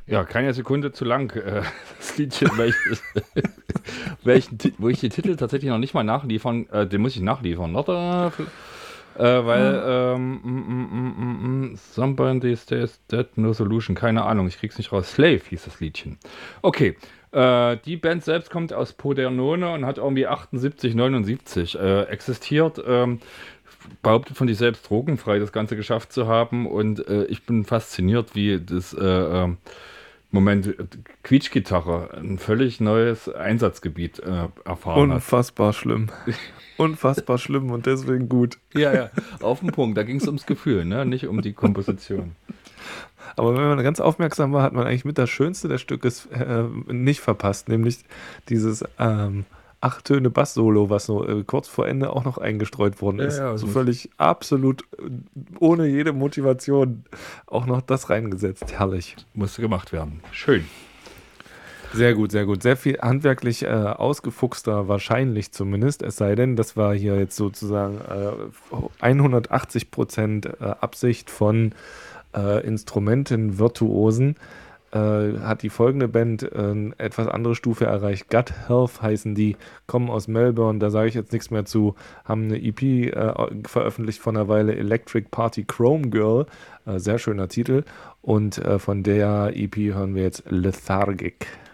Ja, keine Sekunde zu lang. Das Liedchen, wo ich die Titel tatsächlich noch nicht mal nachliefern, den muss ich nachliefern, oder? Weil, Somebody Stays Dead, No Solution, keine Ahnung, ich krieg's nicht raus. Slave hieß das Liedchen. Okay, die Band selbst kommt aus Pordenone und hat irgendwie 78, 79 existiert. Behauptet von sich selbst drogenfrei das Ganze geschafft zu haben und ich bin fasziniert, wie das Moment, Quietschgitarre, ein völlig neues Einsatzgebiet erfahren hat. Unfassbar schlimm. Unfassbar schlimm und deswegen gut. Ja, ja, auf den Punkt. Da ging es ums Gefühl, ne? Nicht um die Komposition. Aber wenn man ganz aufmerksam war, hat man eigentlich mit das Schönste des Stückes nicht verpasst, nämlich dieses 8 Töne Bass-Solo, was so kurz vor Ende auch noch eingestreut worden Ja, ist. ja, es So muss, völlig absolut ohne jede Motivation auch noch das reingesetzt. Herrlich. musste gemacht werden. Schön. Sehr gut, sehr gut. Sehr viel handwerklich ausgefuchster, wahrscheinlich zumindest. Es sei denn, das war hier jetzt sozusagen 180% Absicht von Instrumentenvirtuosen. Hat die folgende Band etwas andere Stufe erreicht. Gut Health heißen die, kommen aus Melbourne, da sage ich jetzt nichts mehr zu, haben eine EP veröffentlicht vor einer Weile, Electric Party Chrome Girl, sehr schöner Titel. Und von der EP hören wir jetzt Lethargic.